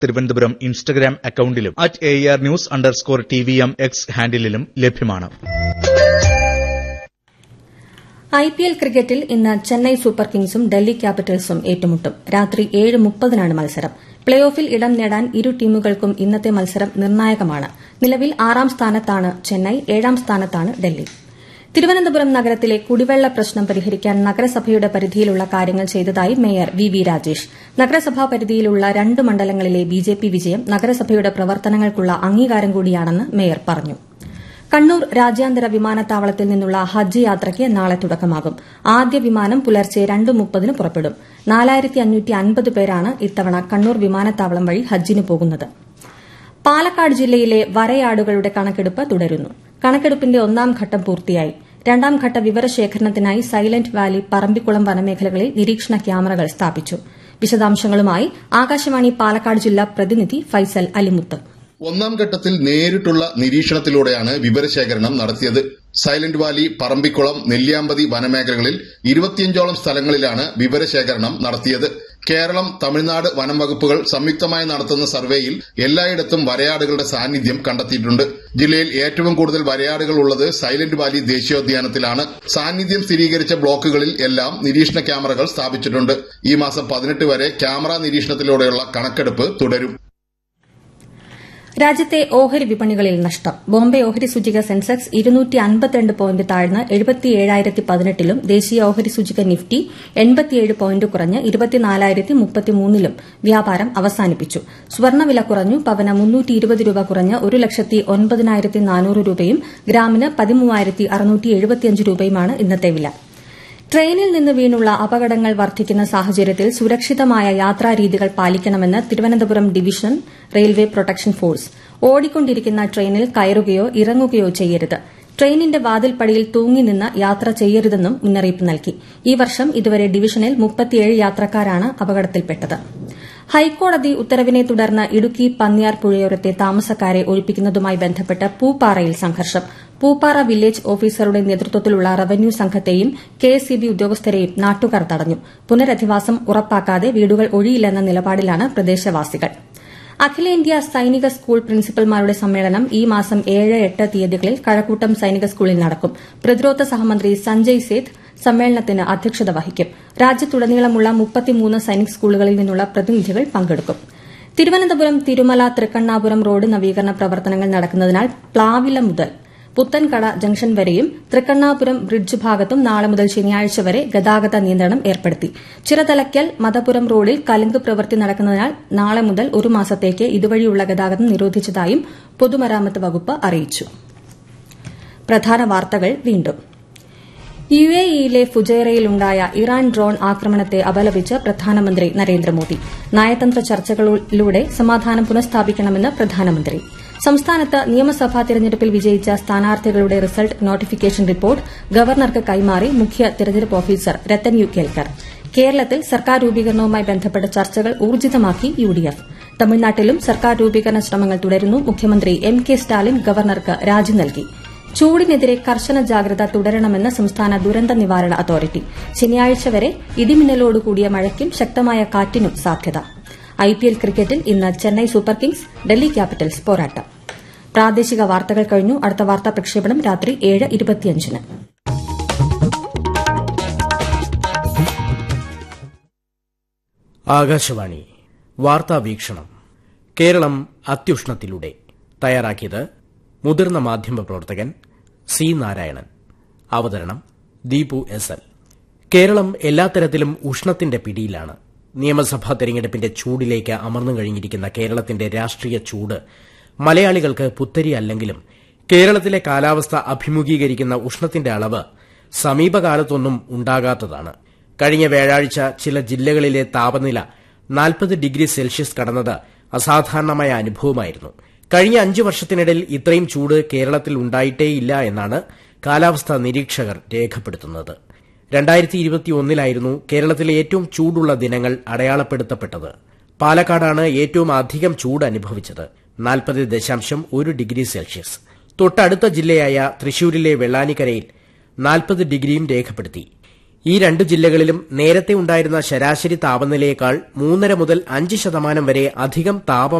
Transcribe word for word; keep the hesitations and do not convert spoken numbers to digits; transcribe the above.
Thiruvananthapuram Instagram അക്കൌണ്ടിലും at A R news underscore T V M X ഹാൻഡിലും ലഭ്യമാണ്. I P L ക്രിക്കറ്റിൽ ഇന്ന് ചെന്നൈ സൂപ്പർ കിങ്സും ഡൽഹി ക്യാപിറ്റൽസും ഏറ്റുമുട്ടും. രാത്രി ഏഴ് മുപ്പതിനാണ് മത്സരം. പ്ലേ ഓഫിൽ ഇടം നേടാൻ ഇരു ടീമുകൾക്കും ഇന്നത്തെ മത്സരം നിർണായകമാണ്. നിലവിൽ ആറാം സ്ഥാനത്താണ് ചെന്നൈ, ഏഴാം സ്ഥാനത്താണ് ഡൽഹി. തിരുവനന്തപുരം നഗരത്തിലെ കുടിവെള്ള പ്രശ്നം പരിഹരിക്കാൻ നഗരസഭയുടെ പരിധിയിലുള്ള കാര്യങ്ങൾ ചെയ്തതായി മേയർ വി വി രാജേഷ്. നഗരസഭാ പരിധിയിലുള്ള രണ്ട് മണ്ഡലങ്ങളിലെ ബി ജെ പി വിജയം നഗരസഭയുടെ പ്രവർത്തനങ്ങൾക്കുള്ള അംഗീകാരം കൂടിയാണെന്ന് മേയർ പറഞ്ഞു. കണ്ണൂർ രാജ്യാന്തര വിമാനത്താവളത്തിൽ നിന്നുള്ള ഹജ്ജ് യാത്രയ്ക്ക് നാളെ തുടക്കമാകും. ആദ്യ വിമാനം പുലർച്ചെ രണ്ട് മുപ്പതിന് പുറപ്പെടും. നാലായിരത്തി അഞ്ഞൂറ്റി അൻപത് പേരാണ് ഇത്തവണ കണ്ണൂർ വിമാനത്താവളം വഴി ഹജ്ജിന് പോകുന്നത്. പാലക്കാട് ജില്ലയിലെ വരയാടുകളുടെ കണക്കെടുപ്പ് തുടരുന്നു. കണക്കെടുപ്പിന്റെ ഒന്നാം ഘട്ടം പൂർത്തിയായി. രണ്ടാം ഘട്ട വിവരശേഖരണത്തിനായി സൈലന്റ് വാലി, പറമ്പിക്കുളം വനമേഖലകളിൽ നിരീക്ഷണ ക്യാമറകൾ സ്ഥാപിച്ചു. വിശദാംശങ്ങളുമായി ആകാശവാണി പാലക്കാട് ജില്ലാ പ്രതിനിധി ഫൈസൽ അലിമുത്ത്. ഒന്നാം ഘട്ടത്തിൽ നേരിട്ടുള്ള നിരീക്ഷണത്തിലൂടെയാണ് വിവരശേഖരണം നടത്തിയത്. സൈലന്റ് വാലി, പറമ്പിക്കുളം, നെല്ലിയാമ്പതി വനമേഖലകളിൽ ഇരുപത്തിയഞ്ചോളം സ്ഥലങ്ങളിലാണ് വിവരശേഖരണം നടത്തിയത്. കേരളം, തമിഴ്നാട് വനം വകുപ്പുകൾ സംയുക്തമായി നടത്തുന്ന സർവേയിൽ എല്ലായിടത്തും വരയാടുകളുടെ സാന്നിധ്യം കണ്ടെത്തിയിട്ടുണ്ട്. ജില്ലയിൽ ഏറ്റവും കൂടുതൽ വരയാടുകൾ ഉള്ളത് സൈലന്റ് വാലി ദേശീയോദ്യാനത്തിലാണ്. സാന്നിധ്യം സ്ഥിരീകരിച്ച ബ്ലോക്കുകളിൽ എല്ലാം നിരീക്ഷണ ക്യാമറകൾ സ്ഥാപിച്ചിട്ടുണ്ട്. ഈ മാസം പതിനെട്ട് വരെ ക്യാമറ നിരീക്ഷണത്തിലൂടെയുള്ള കണക്കെടുപ്പ് തുടരും. രാജ്യത്തെ ഓഹരി വിപണികളിൽ നഷ്ടം. ബോംബെ ഓഹരി സൂചിക സെൻസെക്സ് ഇരുന്നൂറ്റി അൻപത്തിരണ്ട് പോയിന്റ് താഴ്ന്ന് എഴുപത്തിയേഴായിരത്തി പതിനെട്ടിലും ദേശീയ ഓഹരി സൂചിക നിഫ്റ്റി എൺപത്തിയേഴ് പോയിന്റ് കുറഞ്ഞ് ഇരുപത്തിനാലായിരത്തി മുപ്പത്തിമൂന്നിലും വ്യാപാരം അവസാനിപ്പിച്ചു. സ്വർണ്ണവില കുറഞ്ഞു. പവന് മുന്നൂറ്റി ഇരുപത് രൂപ കുറഞ്ഞ് ഒരു ലക്ഷത്തി ഒൻപതിനായിരത്തി നാനൂറ് രൂപയും ഗ്രാമിന് പതിമൂവായിരത്തി അറുന്നൂറ്റി എഴുപത്തിയഞ്ച് രൂപയുമാണ് ഇന്നത്തെ വില. ട്രെയിനിൽ നിന്ന് വീണുള്ള അപകടങ്ങൾ വർദ്ധിക്കുന്ന സാഹചര്യത്തിൽ സുരക്ഷിതമായ യാത്രാരീതികൾ പാലിക്കണമെന്ന് Thiruvananthapuram division railway protection force. ഓടിക്കൊണ്ടിരിക്കുന്ന ട്രെയിനിൽ കയറുകയോ ഇറങ്ങുകയോ ചെയ്യരുത്. ട്രെയിനിന്റെ വാതിൽപ്പടിയിൽ തൂങ്ങി നിന്ന് യാത്ര ചെയ്യരുതെന്നും മുന്നറിയിപ്പ് നൽകി. ഈ വർഷം ഇതുവരെ ഡിവിഷനിൽ മുപ്പത്തിയേഴ് യാത്രക്കാരാണ് അപകടത്തിൽപ്പെട്ടത്. ഹൈക്കോടതി ഉത്തരവിനെ തുടർന്ന് ഇടുക്കി പന്നിയാർ പുഴയോരത്തെ താമസക്കാരെ ഒഴിപ്പിക്കുന്നതുമായി ബന്ധപ്പെട്ട് പൂപ്പാറയിൽ സംഘർഷം. പൂപ്പാറ വില്ലേജ് ഓഫീസറുടെ നേതൃത്വത്തിലുള്ള റവന്യൂ സംഘത്തെയും കെ എസ് ഇ ബി ഉദ്യോഗസ്ഥരെയും നാട്ടുകാർ തടഞ്ഞു. പുനരധിവാസം ഉറപ്പാക്കാതെ വീടുകൾ ഒഴിയില്ലെന്ന നിലപാടിലാണ് പ്രദേശവാസികൾ. അഖിലേന്ത്യാ സൈനിക സ്കൂൾ പ്രിൻസിപ്പൽമാരുടെ സമ്മേളനം ഈ മാസം ഏഴ് എട്ട് തീയതികളിൽ കഴക്കൂട്ടം സൈനിക സ്കൂളിൽ നടക്കും. പ്രതിരോധ സഹമന്ത്രി സഞ്ജയ് സേത്ത് സമ്മേളനത്തിന് അധ്യക്ഷത വഹിക്കും. രാജ്യത്തുടനീളമുള്ള മുപ്പത്തിമൂന്ന് സൈനിക് സ്കൂളുകളിൽ നിന്നുള്ള പ്രതിനിധികൾ പങ്കെടുക്കും. തിരുവനന്തപുരം തിരുമല തൃക്കണ്ണാപുരം റോഡ് നവീകരണ പ്രവർത്തനങ്ങൾ നടക്കുന്നതിനാൽ പ്ലാവില മുതൽ പുത്തൻകട ജംഗ്ഷൻ വരെയും തൃക്കണ്ണാപുരം ബ്രിഡ്ജ് ഭാഗത്തും നാളെ മുതൽ ശനിയാഴ്ച വരെ ഗതാഗത നിയന്ത്രണം ഏർപ്പെടുത്തി. ചിറതലയ്ക്കൽ മദപുരം റോഡിൽ കലുങ്ക് പ്രവൃത്തി നടക്കുന്നതിനാൽ നാളെ മുതൽ ഒരു മാസത്തേക്ക് ഇതുവഴിയുള്ള ഗതാഗതം നിരോധിച്ചതായും പൊതുമരാമത്ത് വകുപ്പ് അറിയിച്ചു. പ്രധാന വാർത്തകൾ വീണ്ടും. യു എ ഇയിലെ ഫുജൈറയിലുണ്ടായ ഇറാൻ ഡ്രോൺ ആക്രമണത്തെ അപലപിച്ച് പ്രധാനമന്ത്രി നരേന്ദ്രമോദി. നയതന്ത്ര ചർച്ചകളിലൂടെ സമാധാനം പുനഃസ്ഥാപിക്കണമെന്ന് പ്രധാനമന്ത്രി. സംസ്ഥാനത്ത് നിയമസഭാ തെരഞ്ഞെടുപ്പിൽ വിജയിച്ച സ്ഥാനാർത്ഥികളുടെ റിസൾട്ട് നോട്ടിഫിക്കേഷൻ റിപ്പോർട്ട് ഗവർണർക്ക് കൈമാറി മുഖ്യ തെരഞ്ഞെടുപ്പ് ഓഫീസർ രത്തൻ യു കേൽക്കർ. കേരളത്തിൽ സർക്കാർ രൂപീകരണവുമായി ബന്ധപ്പെട്ട ചർച്ചകൾ ഊർജിതമാക്കി യു ഡി എഫ്. തമിഴ്നാട്ടിലും സർക്കാർ രൂപീകരണ ശ്രമങ്ങൾ തുടരുന്നു. മുഖ്യമന്ത്രി എം കെ സ്റ്റാലിൻ ഗവർണർക്ക് രാജി നൽകി. ചൂടിനെതിരെ കർശന ജാഗ്രത തുടരണമെന്ന് സംസ്ഥാന ദുരന്ത നിവാരണ അതോറിറ്റി. ശനിയാഴ്ച വരെ ഇടിമിന്നലോടുകൂടിയ മഴയ്ക്കും ശക്തമായ കാറ്റിനും സാധ്യത. ഐ പി എൽ ക്രിക്കറ്റിൽ ഇന്ന് Chennai super Kings Delhi Capitals പോരാട്ടം. പ്രാദേശിക വാർത്തകൾ കഴിഞ്ഞു. അടുത്ത വാർത്താ പ്രക്ഷേപണം രാത്രി ഏഴ് ഇരുപത്തിയഞ്ചിന്. ആകാശവാണി വാർത്താ വീക്ഷണം. കേരളം അത്യുഷ്ണത്തിലൂടെ. തയ്യാറാക്കിയത് മുതിർന്ന മാധ്യമപ്രവർത്തകൻ സി നാരായണൻ. അവതരണം ദീപു എസ് എൽ. കേരളം എല്ലാത്തരത്തിലും ഉഷ്ണത്തിന്റെ പിടിയിലാണ്. നിയമസഭാ തെരഞ്ഞെടുപ്പിന്റെ ചൂടിലേക്ക് അമർന്നു കഴിഞ്ഞിരിക്കുന്ന കേരളത്തിന്റെ രാഷ്ട്രീയ ചൂട് മലയാളികൾക്ക് പുത്തരി അല്ലെങ്കിലും കേരളത്തിലെ കാലാവസ്ഥ അഭിമുഖീകരിക്കുന്ന ഉഷ്ണത്തിന്റെ അളവ് സമീപകാലത്തൊന്നും ഉണ്ടാകാത്തതാണ്. കഴിഞ്ഞ വ്യാഴാഴ്ച ചില ജില്ലകളിലെ താപനില നാൽപ്പത് ഡിഗ്രി സെൽഷ്യസ് കടന്നത് അസാധാരണമായ അനുഭവമായിരുന്നു. കഴിഞ്ഞ അഞ്ചു വർഷത്തിനിടയിൽ ഇത്രയും ചൂട് കേരളത്തിൽ ഉണ്ടായിട്ടേയില്ല എന്നാണ് കാലാവസ്ഥാ നിരീക്ഷകർ രേഖപ്പെടുത്തുന്നത്. രണ്ടായിരത്തി ഇരുപത്തിയൊന്നിലായിരുന്നു കേരളത്തിലെ ഏറ്റവും ചൂടുള്ള ദിനങ്ങൾ അടയാളപ്പെടുത്തപ്പെട്ടത്. പാലക്കാടാണ് ഏറ്റവും അധികം ചൂട് അനുഭവിച്ചത്, നാൽപ്പത് ദശാംശം ഒരു ഡിഗ്രി സെൽഷ്യസ്. തൊട്ടടുത്ത ജില്ലയായ തൃശൂരിലെ വെള്ളാനിക്കരയിൽ നാൽപ്പത് ഡിഗ്രിയും രേഖപ്പെടുത്തി. ഈ രണ്ടു ജില്ലകളിലും നേരത്തെ ഉണ്ടായിരുന്ന ശരാശരി താപനിലയേക്കാൾ മൂന്നര മുതൽ അഞ്ച് ശതമാനം വരെ അധികം താപം